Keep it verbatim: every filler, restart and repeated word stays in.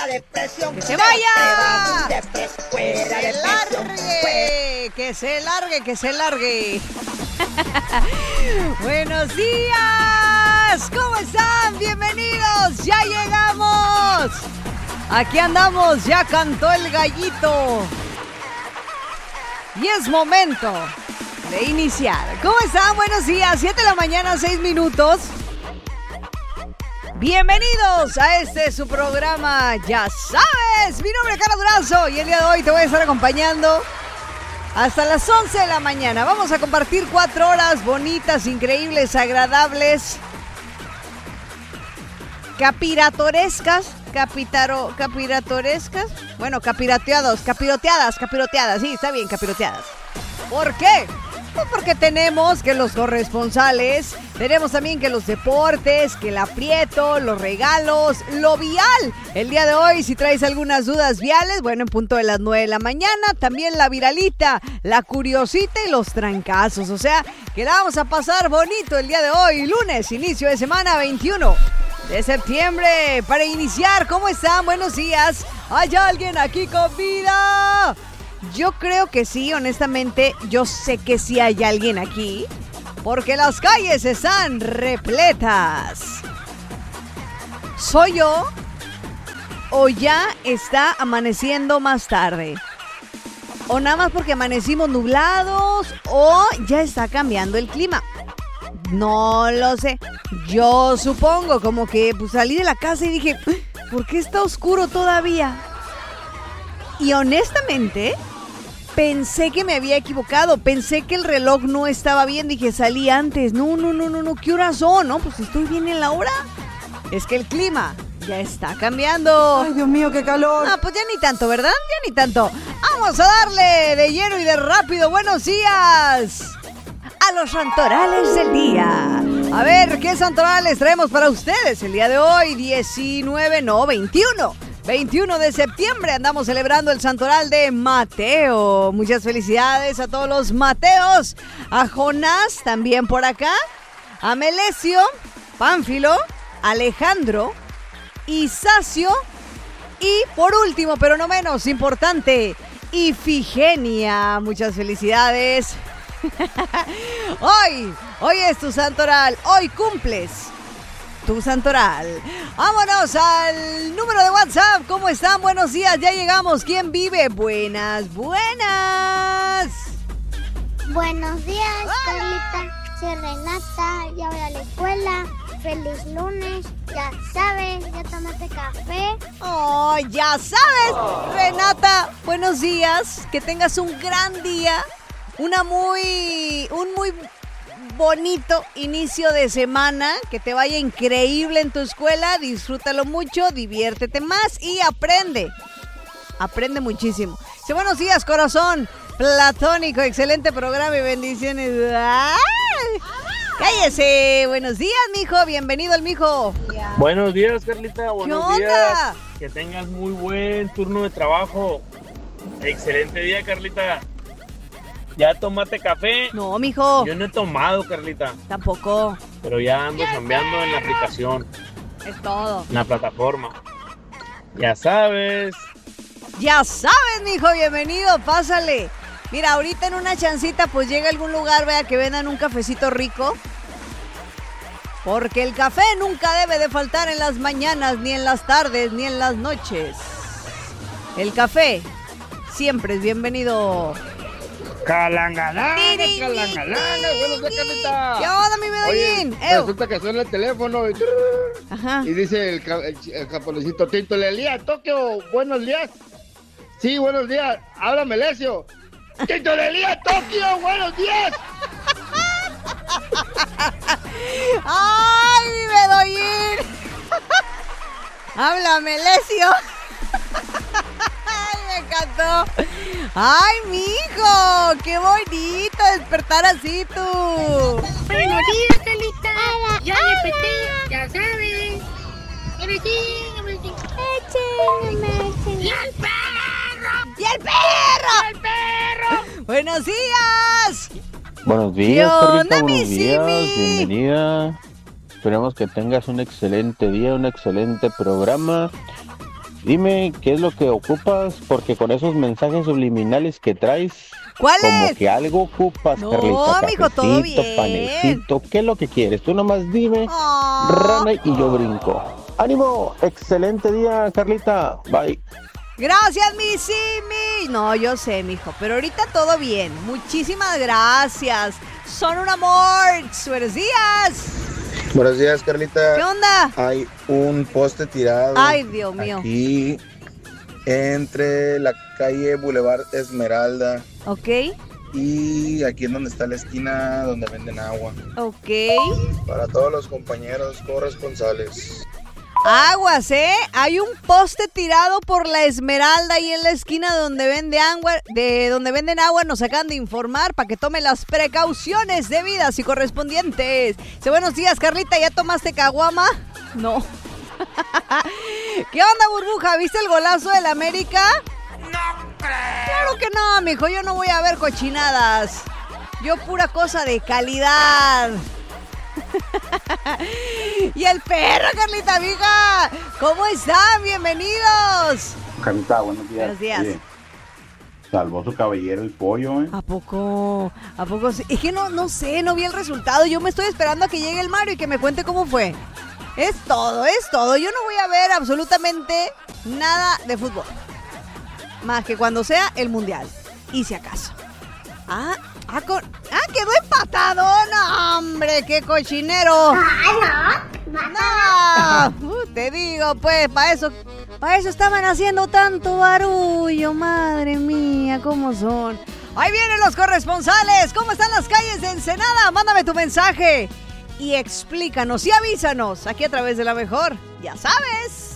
depresión. ¡Que se vaya! Depresión, fuera ¡Que se depresión. largue! ¡Que se largue, que se largue! ¡Buenos días! ¿Cómo están? ¡Bienvenidos! ¡Ya llegamos! Aquí andamos, ya cantó el gallito. Y es momento de iniciar. ¿Cómo están? Buenos días, siete de la mañana, seis minutos. Bienvenidos a este su programa, ya sabes. Mi nombre es Carla Durazo y el día de hoy te voy a estar acompañando hasta las once de la mañana. Vamos a compartir cuatro horas bonitas, increíbles, agradables, capiratorescas, capitaro, capiratorescas, bueno, capirateados, capiroteadas, capiroteadas, sí, está bien, capiroteadas. ¿Por qué? Pues porque tenemos que los corresponsales, tenemos también que los deportes, que el aprieto, los regalos, lo vial. El día de hoy, si traes algunas dudas viales, bueno, en punto de las nueve de la mañana, también la viralita, la curiosita y los trancazos. O sea, que la vamos a pasar bonito el día de hoy, lunes, inicio de semana veintiuno de septiembre. Para iniciar, ¿cómo están? Buenos días. ¿Hay alguien aquí con vida? Yo creo que sí, honestamente, yo sé que sí hay alguien aquí, porque las calles están repletas. ¿Soy yo o ya está amaneciendo más tarde? ¿O nada más porque amanecimos nublados o ya está cambiando el clima? No lo sé. Yo supongo, como que pues, salí de la casa y dije, ¿por qué está oscuro todavía? Y honestamente, pensé que me había equivocado. Pensé que el reloj no estaba bien. Dije, salí antes. No, no, no, no, no. ¿Qué horas son? No, pues estoy bien en la hora. Es que el clima ya está cambiando. Ay, Dios mío, qué calor. Ah, pues ya ni tanto, ¿verdad? Ya ni tanto. Vamos a darle de lleno y de rápido. Buenos días a los santorales del día. A ver, ¿qué santorales traemos para ustedes el día de hoy? diecinueve, no, veintiuno. veintiuno de septiembre andamos celebrando el santoral de Mateo. Muchas felicidades a todos los Mateos. A Jonás también por acá. A Melesio, Pánfilo, Alejandro, Isacio y por último, pero no menos importante, Ifigenia. Muchas felicidades. Hoy, hoy es tu santoral. Hoy cumples tu santoral. Vámonos al número de WhatsApp. ¿Cómo están? Buenos días, ya llegamos. ¿Quién vive? Buenas, buenas. Buenos días, Carlita. Soy Renata, ya voy a la escuela. Feliz lunes, ya sabes, ya tomaste café. Oh, ya sabes, Renata. Buenos días, que tengas un gran día. Una muy, un muy bonito inicio de semana, que te vaya increíble en tu escuela, disfrútalo mucho, diviértete más y aprende, aprende muchísimo. Sí, buenos días, corazón platónico, excelente programa y bendiciones. ¡Ay! ¡Cállese! Buenos días, mijo, bienvenido al mijo. Buenos días, Carlita, buenos ¿Qué días. onda? Que tengas muy buen turno de trabajo. Excelente día, Carlita. ¿Ya tomaste café? No, mijo. Yo no he tomado, Carlita. Tampoco. Pero ya ando chambeando en la aplicación, Es todo. en la plataforma. Ya sabes. Ya sabes, mijo, bienvenido, pásale. Mira, ahorita en una chancita, pues llega a algún lugar, vea, que vendan un cafecito rico. Porque el café nunca debe de faltar en las mañanas, ni en las tardes, ni en las noches. El café siempre es bienvenido. Calangalana, calangalana, buenos días, Carlita. ¿Qué onda, mi medallín? Oye, resulta que suena el teléfono y, Ajá. y dice el, ca- el, el japonesito, Tito Lelía, Tokio, buenos días. Sí, buenos días, habla Melesio. Tito Lelía, Tokio, buenos días. ¡Ay, mi medallín! Habla, Melesio. ¡Ay, me encantó! ¡Ay, mijo! ¡Qué bonito despertar así tú! Buenos días, Carlita. Ya desperté, ya sabes. Ahora sí, ahora sí. ¡Y el perro! ¡Y el perro! ¡Y el perro! ¡Buenos días! Buenos días, ¿Qué onda, Carlita, mi buenos días, Simi? bienvenida. Esperemos que tengas un excelente día, un excelente programa. Dime qué es lo que ocupas, porque con esos mensajes subliminales que traes, ¿cuáles? como que algo ocupas, No, Carlita. mijo, todo Cafecito, bien. panecito, ¿qué es lo que quieres? Tú nomás dime, Oh. rana, y yo brinco. ¡Ánimo! ¡Excelente día, Carlita! Bye. Gracias, mi Simi. No, yo sé, mijo, pero ahorita todo bien. Muchísimas gracias. Son un amor. Buenos días. Buenos días, Carlita. ¿Qué onda? Hay un poste tirado. Ay, Dios mío. Aquí entre la calle Boulevard Esmeralda Ok, y aquí en donde está la esquina donde venden agua. ok. Para todos los compañeros corresponsales. Aguas, ¿eh? Hay un poste tirado por la Esmeralda ahí en la esquina donde vende agua, de donde venden agua. Nos acaban de informar para que tome las precauciones debidas y correspondientes. Dice, buenos días, Carlita, ¿ya tomaste caguama? No. ¿Qué onda, burbuja? ¿Viste el golazo del América? No creo. Claro que no, mijo, yo no voy a ver cochinadas. Yo pura cosa de calidad. Y el perro, Carlita, amiga. ¿Cómo están? Bienvenidos. Carlita, buenos días. Buenos días. Oye, salvó su caballero el pollo, ¿eh? ¿A poco? ¿A poco? Sí? Es que no, no sé, no vi el resultado. Yo me estoy esperando a que llegue el Mario y que me cuente cómo fue. Es todo, es todo. Yo no voy a ver absolutamente nada de fútbol. Más que cuando sea el Mundial. Y si acaso. Ah, ah, con... ah quedó empatado. No, hombre, qué cochinero. No, uh, te digo, pues, para eso, para eso estaban haciendo tanto barullo. Madre mía, cómo son. Ahí vienen los corresponsales. ¿Cómo están las calles de Ensenada? Mándame tu mensaje y explícanos y avísanos aquí a través de La Mejor. Ya sabes.